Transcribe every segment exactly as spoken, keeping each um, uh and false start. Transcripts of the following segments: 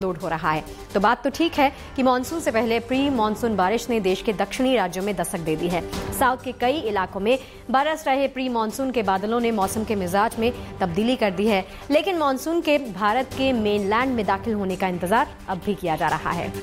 Load हो रहा है। तो बात तो ठीक है कि मानसून से पहले प्री मानसून बारिश ने देश के दक्षिणी राज्यों में दस्तक दे दी है। साउथ के कई इलाकों में बरस रहे प्री मानसून के बादलों ने मौसम के मिजाज में तब्दीली कर दी है, लेकिन मानसून के भारत के मेनलैंड में दाखिल होने का इंतजार अब भी किया जा रहा है।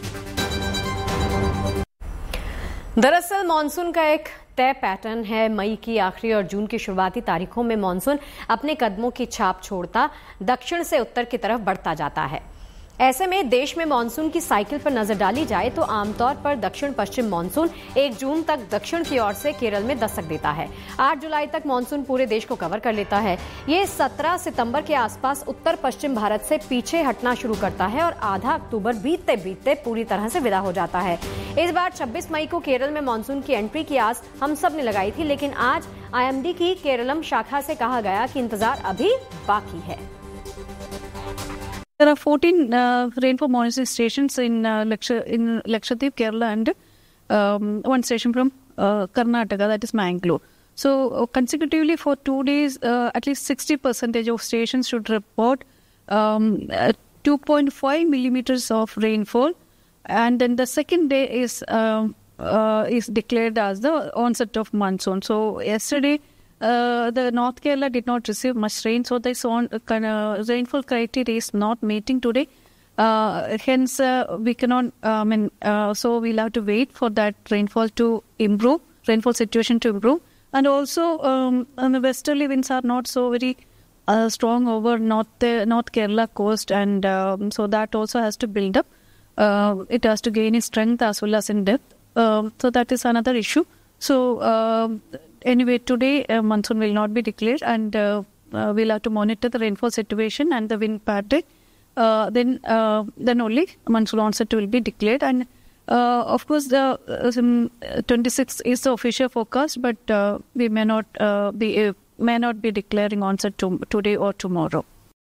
दरअसल मानसून का एक तय पैटर्न है। मई की आखिरी और जून की शुरुआती तारीखों में मानसून अपने कदमों की छाप छोड़ता दक्षिण से उत्तर की तरफ बढ़ता जाता है। ऐसे में देश में मानसून की साइकिल पर नजर डाली जाए तो आमतौर पर दक्षिण पश्चिम मानसून एक जून तक दक्षिण की ओर से केरल में दस्तक देता है। आठ जुलाई तक मानसून पूरे देश को कवर कर लेता है। ये सत्रह सितंबर के आसपास उत्तर पश्चिम भारत से पीछे हटना शुरू करता है और आधा अक्टूबर बीतते बीतते पूरी तरह से विदा हो जाता है। इस बार छब्बीस मई को केरल में मानसून की एंट्री की आस हम सब ने लगाई थी, लेकिन आज आईएमडी की केरलम शाखा से कहा गया कि इंतजार अभी बाकी है। There are fourteen uh, rainfall monitoring stations in uh, Laksh- in Lakshadweep, Kerala, and um, one station from uh, Karnataka, that is Mangalore. So uh, consecutively for two days, uh, at least sixty percentage of stations should report um, uh, two point five millimeters of rainfall, and then the second day is uh, uh, is declared as the onset of monsoon. So yesterday, Uh, the North Kerala did not receive much rain, so this on, uh, rainfall criteria is not meeting today. Uh, hence, uh, we cannot. Uh, I mean, uh, so we'll have to wait for that rainfall to improve, rainfall situation to improve, and also um, and the westerly winds are not so very uh, strong over North uh, North Kerala coast, and um, so that also has to build up. Uh, it has to gain in strength as well as in depth. Uh, so that is another issue. So. Uh, Anyway, today uh, monsoon will not be declared, and uh, uh, we'll have to monitor the rainfall situation and the wind pattern. Uh, then, uh, then only monsoon onset will be declared. And uh, of course, the uh, twenty-sixth is the official forecast, but uh, we may not uh, be uh, may not be declaring onset to, today or tomorrow.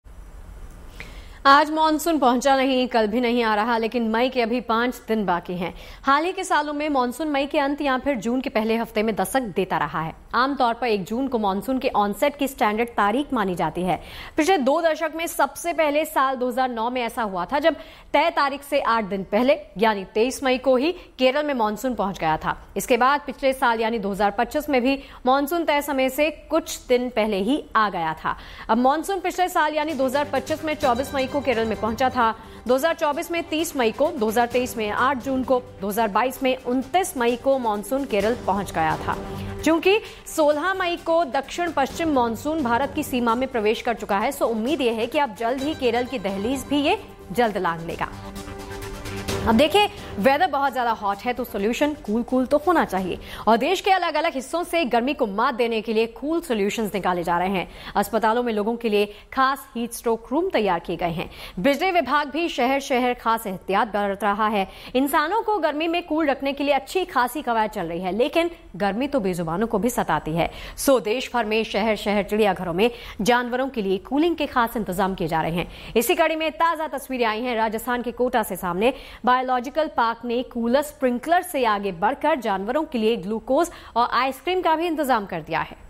आज monsoon पहुंचा नहीं, कल भी नहीं आ रहा, लेकिन मई के अभी पांच दिन बाकी हैं। हाल ही के सालों में मानसून मई के अंत या फिर जून के पहले हफ्ते में दस्तक देता रहा है। आमतौर पर एक जून को मानसून के ऑनसेट की स्टैंडर्ड तारीख मानी जाती है। पिछले दो दशक में सबसे पहले साल दो हज़ार नौ में ऐसा हुआ था, जब तय तारीख से आठ दिन पहले यानी तेईस मई को ही केरल में मानसून पहुंच गया था। इसके बाद पिछले साल यानी दो हज़ार पच्चीस में भी मानसून तय समय से कुछ दिन पहले ही आ गया था। अब मानसून पिछले साल यानी दो हज़ार पच्चीस में चौबीस मई को केरल में पहुंचा था, दो हज़ार चौबीस में तीस मई को, दो हज़ार तेईस में आठ जून को, दो हज़ार बाईस में उनतीस मई को मानसून केरल पहुंच गया था। क्योंकि सोलह मई को दक्षिण पश्चिम मानसून भारत की सीमा में प्रवेश कर चुका है, सो उम्मीद यह है कि अब जल्द ही केरल की दहलीज भी ये जल्द लांघ लेगा। अब देखिए, वेदर बहुत ज्यादा हॉट है तो सोल्यूशन कूल कूल तो होना चाहिए, और देश के अलग अलग हिस्सों से गर्मी को मात देने के लिए कूल सॉल्यूशंस निकाले जा रहे हैं। अस्पतालों में लोगों के लिए खास हीट स्ट्रोक रूम तैयार किए गए हैं। बिजली विभाग भी शहर शहर खास एहतियात बरत रहा है। इंसानों को गर्मी में कूल रखने के लिए अच्छी खासी कवायद चल रही है, लेकिन गर्मी तो बेजुबानों को भी सताती है। सो देश भर में शहर शहर चिड़ियाघरों में जानवरों के लिए कूलिंग के खास इंतजाम किए जा रहे हैं। इसी कड़ी में ताजा तस्वीरें आई हैं राजस्थान के कोटा से सामने। बायोलॉजिकल पार्क ने कूलर स्प्रिंकलर से आगे बढ़कर जानवरों के लिए ग्लूकोज और आइसक्रीम का भी इंतजाम कर दिया है।